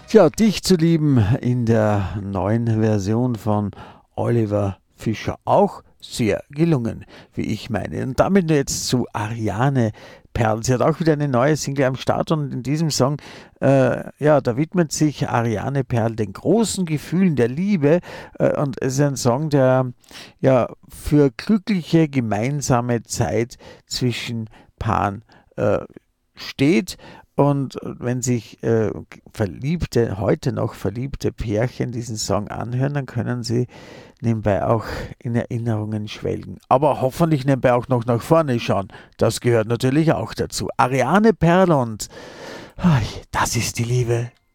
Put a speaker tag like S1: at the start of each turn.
S1: Ja, dich zu lieben in der neuen Version von Oliver Fischer. Auch sehr gelungen, wie ich meine. Und damit jetzt zu Ariane Perl. Sie hat auch wieder eine neue Single am Start und in diesem Song, ja, da widmet sich Ariane Perl den großen Gefühlen der Liebe und es ist ein Song, der ja für glückliche gemeinsame Zeit zwischen Paaren äh, steht. Und wenn sich heute noch verliebte Pärchen diesen Song anhören, dann können sie nebenbei auch in Erinnerungen schwelgen. Aber hoffentlich nebenbei auch noch nach vorne schauen. Das gehört natürlich auch dazu. Ariane Perl und das ist die Liebe.